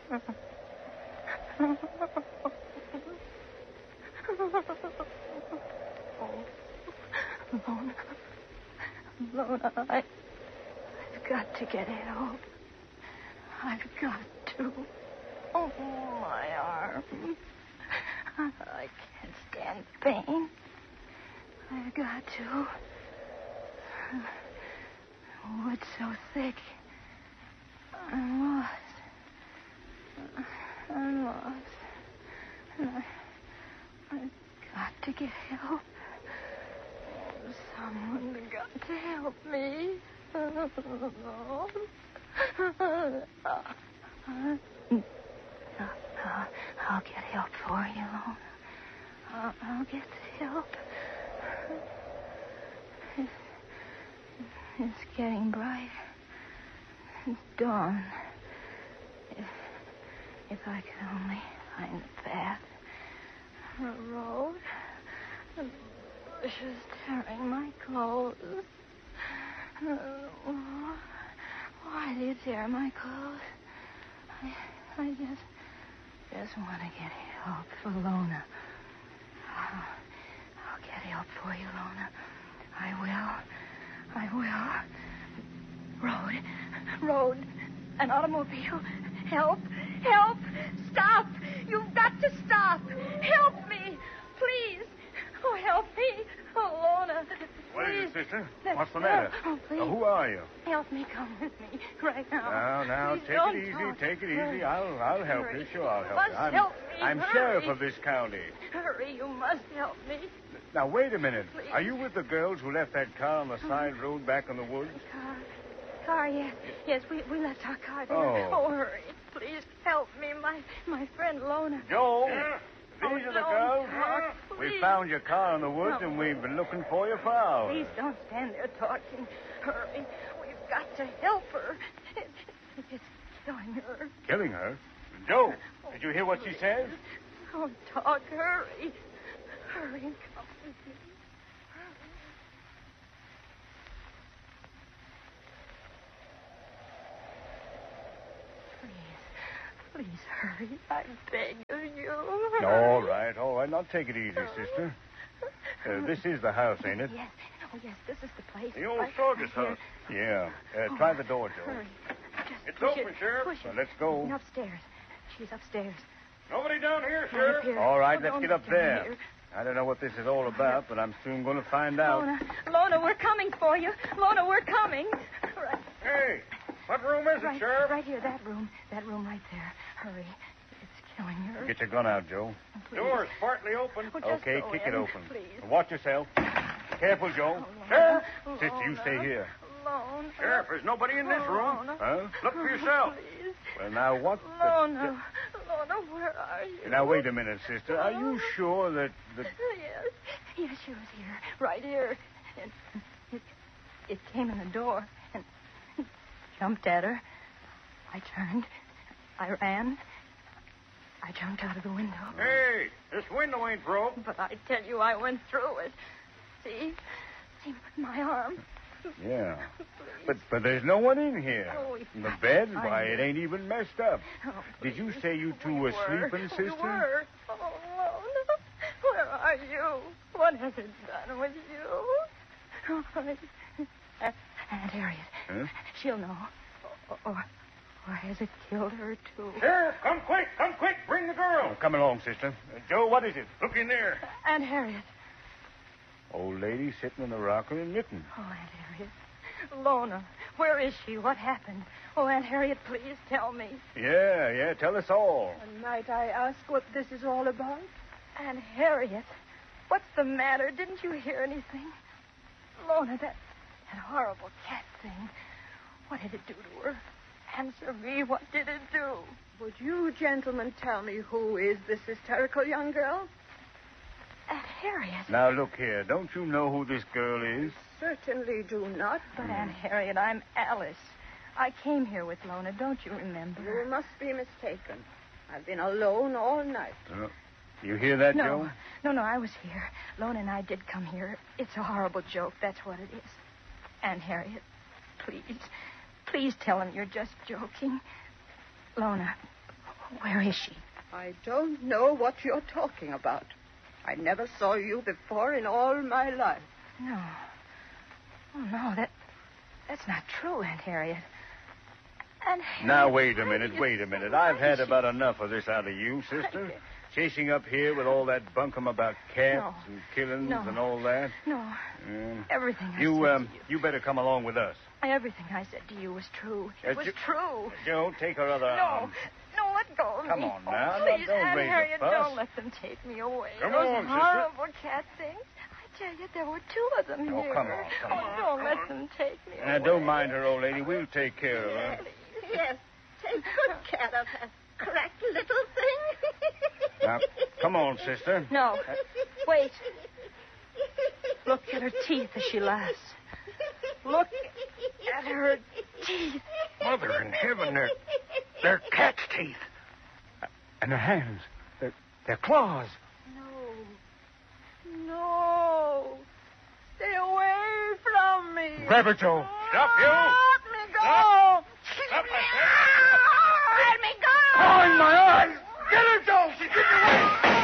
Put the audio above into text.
Lona, I've got to get help. I've got to. Oh, my arm. I can't stand pain. I've got to. Oh, it's so thick. I'm lost. I'm lost. And I've got to get help. Someone's got to help me. I'll get help for you, Lona. I'll get help. It's getting bright. It's dawn. If I could only find a path, a road, the bushes tearing my clothes. Why do you tear my clothes? I just want to get help for Lona. I'll get help for you, Lona. I will. Road. An automobile. Help. Stop. You've got to stop. Help me. Please. Oh, help me. Oh, Lona. What is it, Please. sister? What's the matter? Oh, please. Who are you? Help me. Come with me right now. Now, Please take don't it easy. talk. Take it Hurry. easy. I'll help Hurry. you. Sure, I'll You help must you. help me. I'm Hurry. sheriff of this county. Hurry. You must help me. Now, wait a minute. Please. Are you with the girls who left that car on the side road back in the woods? Car, yes. Yes, we left our car there. Oh. Hurry. Please help me. My friend Lona. Joe, Yeah. these are the don't girls. talk, We please. found your car in the woods, No. and we've been looking for you for hours. Please don't stand there talking. Hurry. We've got to help her. It's killing her. Killing her? Joe, did you hear what she said? Don't talk. Hurry. Hurry and come with me. Please hurry. I beg of you. All right. Now take it easy, sister. This is the house, ain't it? Yes. Oh, yes, this is the place. The old Right soldier's here. house. Yeah. Try the door, Joe. Hurry. Just It's push open, it. Sheriff. Push it. Well, let's go. Upstairs. She's upstairs. Nobody down here, Right up Sheriff. here. All right, Oh, let's don't get look up down there. here. I don't know what this is all about, but I'm soon going to find out. Lona, we're coming for you. Lona, we're coming. Right. Hey, what room is it, Right, Sheriff? right here, that room right there. Hurry. It's killing her. Get your gun out, Joe. Please. Door's partly open. Oh, just Okay, go kick in, it open. Please. Watch yourself. Careful, Joe. Sheriff? Sister, you stay here. Lona. Sheriff, there's nobody in this room. Lona. Huh? Look for yourself. Please. Well, now, what Lona. Lona, where are you? Now, wait a minute, sister. Are you sure that... Yes. Yes, she was here. Right here. And it came in the door and jumped at her. I turned. I ran. I jumped out of the window. Hey, this window ain't broke. But I tell you, I went through it. See, my arm. Yeah. But there's no one in here. Oh, The bed, I why, know. it ain't even messed up. Oh, Did you please. say you two We were sleeping, We sister? were. Oh, Lona. Where are you? What has it done with you? Aunt Harriet. Huh? She'll know. Or has it killed her, too? Sheriff, come quick. Bring the girl. Oh, come along, sister. Joe, what is it? Look in there. Aunt Harriet. Old lady sitting in the rocker and knitting. Oh, Aunt Harriet. Lona, where is she? What happened? Oh, Aunt Harriet, please tell me. Yeah, tell us all. And might I ask what this is all about? Aunt Harriet, what's the matter? Didn't you hear anything? Lona, that horrible cat thing. What did it do to her? Answer me. What did it do? Would you gentlemen tell me who is this hysterical young girl? Aunt Harriet. Now, look here. Don't you know who this girl is? Certainly do not. But, Aunt Harriet, I'm Alice. I came here with Lona. Don't you remember? You must be mistaken. I've been alone all night. You hear that, No, Joe? no, I was here. Lona and I did come here. It's a horrible joke. That's what it is. Aunt Harriet, please tell him you're just joking. Lona, Where is she? I don't know what you're talking about. I never saw you before in all my life. No. Oh, no, that's not true, Aunt Harriet. Aunt Harriet. Now, wait a minute. I've had about enough of this out of you, sister. Chasing up here with all that bunkum about cats and killings and all that. No. Everything I said to you better come along with us. Everything I said to you was true. It was true. Joe, take her other arm. No, let go of me. Come on now. Please, Don't Aunt raise Harriet, a fuss. don't let them take me away. Come Those on, sister. horrible cat things. I tell you, there were two of them Oh, here. come on. Don't let them take me Now, away. don't mind her, old lady. We'll take care of her. Yes, take good care of her. Cracked little thing. Now, come on, sister. No. Wait. Look at her teeth as she laughs. Look at her teeth. Mother in heaven, they're cat's teeth. And their hands, they're claws. No. Stay away from me. Grab her, Joe. Stop, you! Let me go. Stop.